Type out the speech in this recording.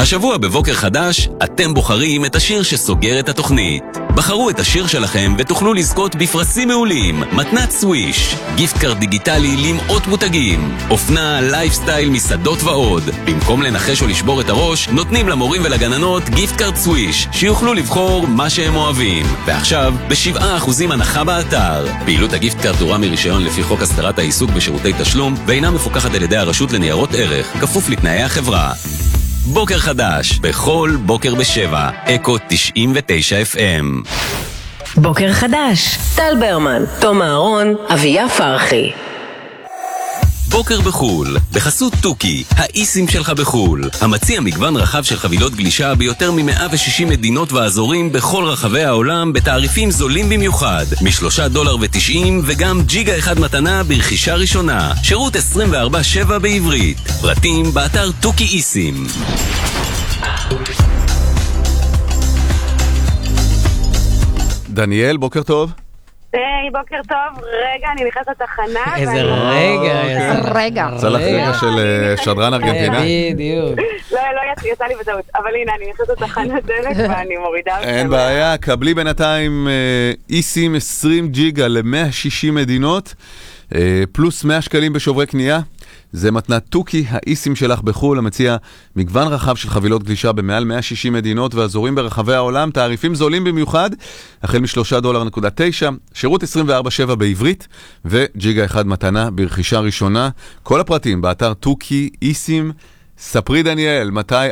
השבוע בבוקר חדש, אתם בוחרים את השיר שסוגר את התוכנית. בחרו את השיר שלכם ותוכלו לזכות בפרסים מעולים. מתנת סוויש, גיפט קארד דיגיטלי למאות מותגים, אופנה, לייפסטייל, מסעדות ועוד. במקום לנחש או לשבור את הראש, נותנים למורים ולגננות גיפט קארד סוויש, שיוכלו לבחור מה שהם אוהבים. ועכשיו, ב7% הנחה באתר. פעילות הגיפט קארד פטורה מרישיון לפי חוק הסדרת העיסוק בשירותי תשלום, ואינה מפוקחת על ידי הרשות לניירות ערך, כפוף לתנאי החברה. בוקר חדש, בכל בוקר ב7, אקו 99 FM. בוקר חדש, טל ברמן, תום אהרון, אביה פרחי. בוקר בחול, בחסות טוקי, האיסים שלך בחול. המציע מגוון רחב של חבילות גלישה ביותר מ-160 מדינות ואזורים בכל רחבי העולם בתעריפים זולים במיוחד, $3.90 וגם ג'יגה אחד מתנה ברכישה ראשונה. שירות 24/7 בעברית. פרטים באתר טוקי איסים. דניאל, בוקר טוב. היי, בוקר טוב. רגע, אני נכנסת לתחנה. איזה רגע. צלח רגע של שדרן ארגנטינה. בדיוק. לא, יצא לי בטעות. אבל הנה, אני נכנסת לתחנת דלק ואני מורידה. אין בעיה, קבלי בינתיים איסים 20 ג'יגה ל-160 מדינות, פלוס 100 שקלים בשוברי קנייה. זה מתנת טוקי, האיסים שלך בחול, המציע מגוון רחב של חבילות גלישה במעל 160 מדינות ואזורים ברחבי העולם, תעריפים זולים במיוחד, החל $3.9, שירות 24/7 בעברית, וג'יגה אחד מתנה ברכישה ראשונה. כל הפרטים באתר טוקי איסים. ספרי דניאל, מתי